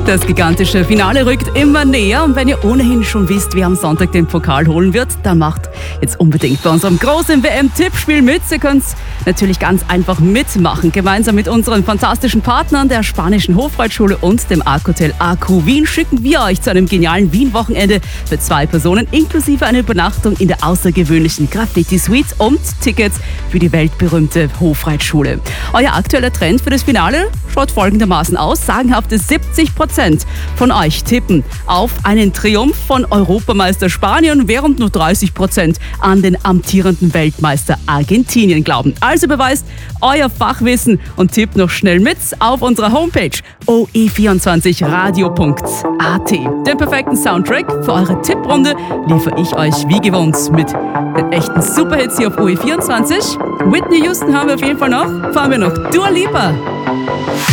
Das gigantische Finale rückt immer näher und wenn ihr ohnehin schon wisst, wer am Sonntag den Pokal holen wird, dann macht jetzt unbedingt bei unserem großen WM-Tippspiel mit. Ihr könnt natürlich ganz einfach mitmachen. Gemeinsam mit unseren fantastischen Partnern, der Spanischen Hofreitschule und dem Arc-Hotel AQ Wien, schicken wir euch zu einem genialen Wien-Wochenende für 2 Personen inklusive einer Übernachtung in der außergewöhnlichen Graffiti-Suite und Tickets für die weltberühmte Hofreitschule. Euer aktueller Trend für das Finale schaut folgendermaßen aus. Sagenhafte 70% von euch tippen auf einen Triumph von Europameister Spanien, während nur 30% an den amtierenden Weltmeister Argentinien glauben. Also beweist euer Fachwissen und tippt noch schnell mit auf unserer Homepage oe24radio.at. Den perfekten Soundtrack für eure Tipprunde liefere ich euch wie gewohnt mit den echten Superhits hier auf OE24. Whitney Houston haben wir auf jeden Fall noch. Fahren wir noch Dua Lipa.